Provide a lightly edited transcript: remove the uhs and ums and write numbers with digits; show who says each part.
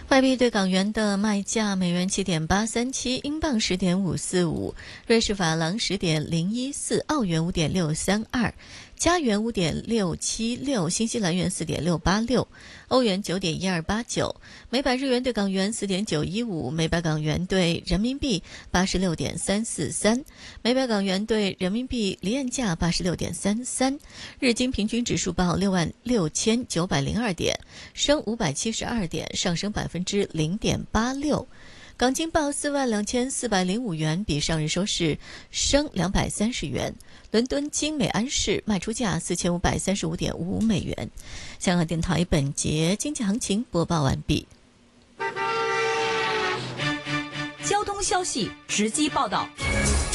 Speaker 1: 外币对港元的卖价：美元7.837，英镑10.545，瑞士法郎10.014，澳元5.632，加元5.676，新西兰元4.686，欧元9.1289，每百日元对港元4.915，每百港元对人民币86.343，每百港元对人民币离岸价86.33，日经平均指数报66902点，升572点，上升0.86%。港金报42405元，比上日收市升230元。伦敦金每安士卖出价4535.55美元。香港电台本节经济行情播报完毕。
Speaker 2: 交通消息直击报道。